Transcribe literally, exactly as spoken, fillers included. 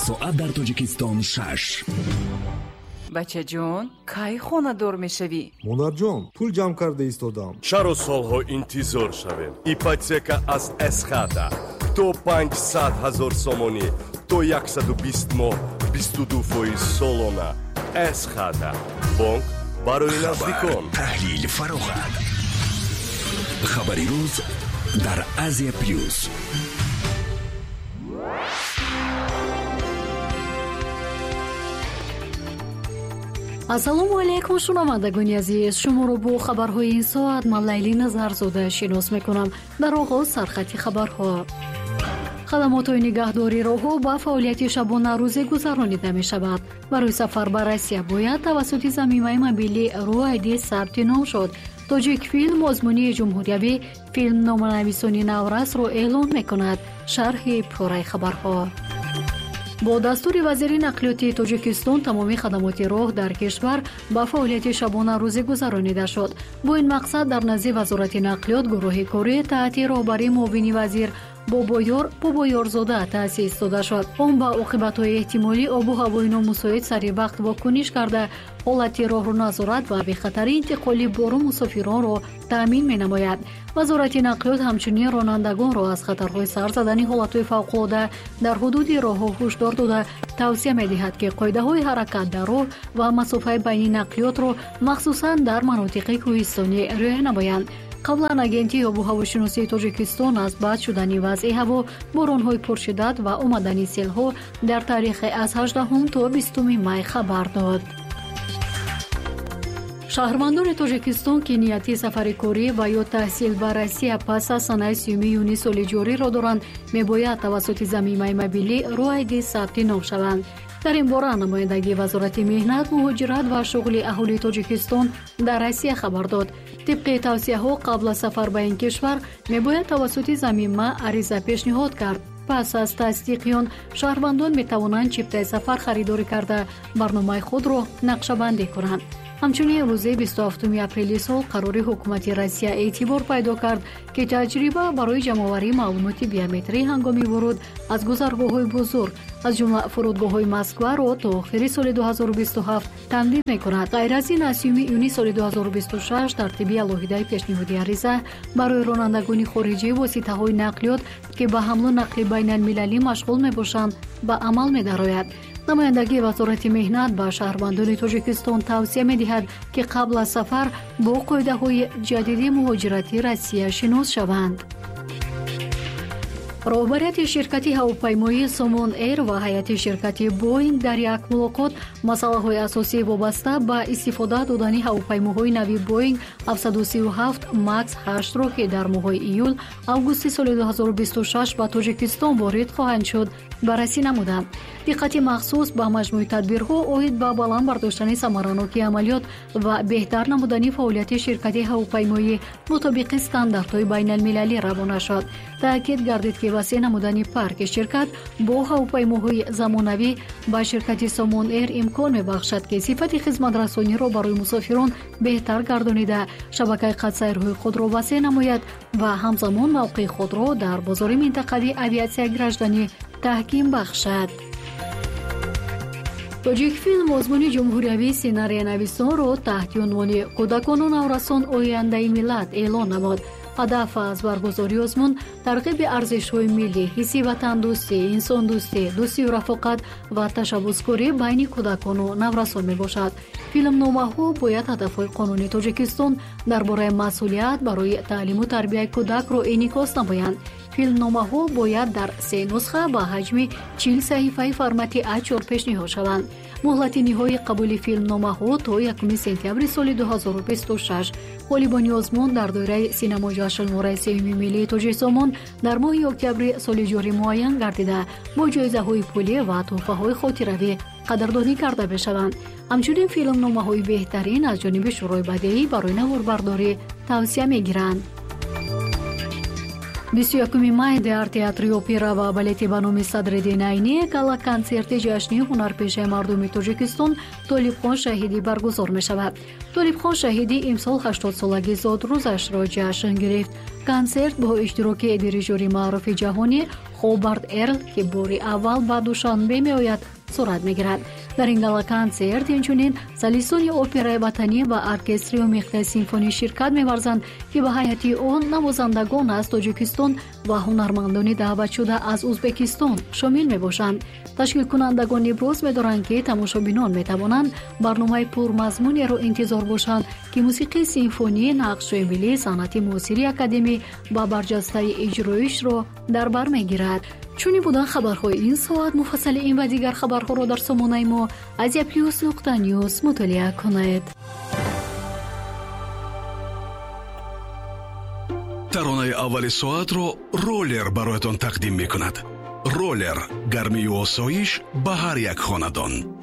ساعت در تاجیکستان شش. بچه جون کی خونه دور میشوی؟ مادر جان پول جمع کرده ایستادم. چرا سالها انتظار شویم؟ ایپاتека از اسخادا تو پانصد هزار سومونی تو صد و بیست ماه بیست و دو فایز سالانه. اسخادا بانک برای نزدیکان. تحلیل فراغت خبری روز در آسیا پلیوس. ассалому алайкум шунавандагони азиз, шуморо бо хабарҳои ин соат ман Лайли Назарзода шинос мекунам. дар оғоз сархати хабарҳо. хадамотҳои нигаҳдории роҳҳо ба фаъолияти шабона рӯзе гузаронида мешавад. барои сафар ба Россия бояд тавассути замимаи мобилӣ рӯайди сабти ном шуд. тоҷик филм озмунии ҷумҳуриявӣ филмноманависони наврасро эълон мекунад. шарҳи пораи хабарҳо. бо дастури вазири нақлиёти тоҷикистон тамоми хадамоти роҳ дар кишвар ба фаъолияти шабона рӯзе гузаронида шуд. бо ин мақсад дар назди вазорати нақлиёт гурӯҳи корӣ таҳти роҳбарии муовини вазир бобоёр бобоёрзода таъсис дода шуд. он ба оқибатҳои эҳтимолӣ обу ҳавои номусоид сари вақт вокуниш карда ҳолати роҳро назорат ва бехатари интиқоли бору мусофиронро таъмин менамояд. вазорати нақлиёт ҳамчунин ронандагонро аз хатарҳои сар задани ҳолатҳои фавқулода дар ҳудуди роҳҳо ҳушдор дода тавсия медиҳад, ки қоидаҳои ҳаракат дар роҳ ва масофаи байни нақлиётро махсусан дар манотиқи кӯҳистонӣ риоя намоянд. қаблан агентии обуҳавошиносии тоҷикистон аз бад шудани вазъи ҳаво, боронҳои пуршиддат ва омадани селҳо дар таърихи аз ҳаждаҳум то бистуми май хабар дод. шаҳрвандони тоҷикистон ки нияти сафари корӣ ва ё таҳсил ба Россия пас аз санаи сеюми июни соли ҷориро доранд, мебояд тавассути замимаи мобилӣ рӯайди сабти ном шаванд. дар ин бора намояндагии вазорати меҳнат, муҳоҷират ва шуғли аҳолии Тоҷикистон дар Россия хабар дод. тибқи тавсияҳо қабл аз сафар ба ин кишвар мебояд тавассути замима ариза пешниҳод кард. пас аз тасдиқи он, шаҳрвандон метавонанд чиптаи сафар харидорӣ карда барномаи худро нақшабандӣ кунанд. ҳамчунин рӯзи бисту ҳафтуми апрели сол қарори ҳукумати Россия эътибор пайдо кард, ки таҷриба барои ҷамъоварии маълумоти биометрӣ ҳангоми вуруд аз гузаргоҳҳои бузург, аз ҷумла фурудгоҳҳои Москваро то охири соли дуҳазору бисту ҳафт тамдид мекунад. ғайр аз ин, аз сеюми июни соли дуҳазору бисту шаш тартиби алоҳидаи пешниҳоди ариза барои ронандагони хориҷӣ воситаҳои нақлиёт, ки ба ҳамлу нақли байналмилалӣ машғул мебошанд, ба амал медарояд. намояндагии вазорати меҳнат ба шаҳрвандони Тоҷикистон тавсия медиҳад, ки қабл аз сафар бо қоидаҳои ҷадиди муҳоҷирати Россия шинос шаванд. роҳбарияти ширкати ҳавопаймоии Somon Air ва ҳайати ширкати Boeing дар як мулоқот масъалаҳои асосии вобаста ба истифода додани ҳавопаймоҳои нави Boeing ҳафтсаду сию ҳафт макс ҳаштро, ки дар моҳҳои июл августи соли дуҳазору бисту шаш ба Тоҷикистон ворид хоҳанд шуд, баррасӣ намуданд. диққати махсус ба маҷмӯи тадбирҳо оид ба баланд бардоштани самаранокии амалиёт ва беҳтар намудани фаъолияти ширкати ҳавопаймоӣ мутобиқи стандартҳои байналмилалӣ равона шуд. таъкид гардид, ки васеъ намудани парки ширкат бо ҳавопаймоҳои замонавӣ ба ширкати Somon Air имкон мебахшад, ки сифати хизматрасониро барои мусофирон беҳтар гардонида, шабакаи қатсайрҳои худро васеъ намояд ва ҳамзамон мавқеи худро дар бозори минтақавии авиатсияи гражданӣ таҳким бахшад. тоҷик филм озмуни ҷумҳуриявӣ сценарийнависонро таҳти унвони кӯдакону наврасон ояндаи миллат эълон намуд. ҳадаф аз баргузории озмун тарғиби арзишҳои миллӣ, ҳисси ватандӯстӣ, инсондӯстӣ, дӯстию рафоқат ва ташаббускорӣ байни кӯдакону наврасон мебошад. филмномаҳо бояд ҳадафҳои қонунии Тоҷикистон дар бораи масъулият барои таълиму тарбияи кӯдакро инъикос намоянд. филмномаҳо бояд дар се нусха ба ҳаҷми чил саҳифаи формати А чор пешниҳод шаванд. муҳлати ниҳоии қабули филмномаҳо то якуми сентябри соли дуҳазору бисту шаш. ғолибони озмун дар доираи синамои ҷашнвораи сеюми миллии Тоҷиксомон дар моҳи октябри соли ҷорӣ муайян гардида, бо ҷоизаҳои пулӣ ва тӯҳфаҳои хотиравӣ қадрдонӣ карда мешаванд. ҳамчунин филмномаҳои беҳтарин аз ҷониби шӯрои бадеӣ барои наворбардорӣ тавсия мегиранд. бисту якуми май дар театри опера ва балети ба номи Садриддин Айнӣ гала консерти ҷашнии ҳунарпешаи мардуми Тоҷикистон Толибхон Шаҳидӣ баргузор мешавад. Толибхон Шаҳидӣ имсол ҳаштодсолаги зодрӯзашро ҷашн гирифт. консерт бо иштироки дирижёри маъруфи ҷаҳонӣ хобарт эрл ки бори аввал ба душанбе меояд сурат мегирад. дар ин гала консерт инчунин солистони операи ватанӣ ва оркестри омехтаи симфонӣ ширкат меварзанд ки ба ҳайати он навозандагон аз тоҷикистон ва ҳунармандони даъватшуда аз узбекистон шомил мебошанд. ташкилкунандагон иброз медоранд ки тамошобинон метавонанд барномаи пурмазмунеро интизор бошанд ки мусиқии симфонӣ нақшҳои миллии санъати муосирии академӣ ва барҷастаи иҷроишро дар бар мегирад. чунин будан хабарҳои ин соат. муфассали ин ва дигар хабарҳоро дар сомонаи мо азия плюс нуқта ньюз мутолиа кунед. таронаи аввали соатро ролер бароятон тақдим мекунад. ролер гармию осоиш ба ҳар як хонадон.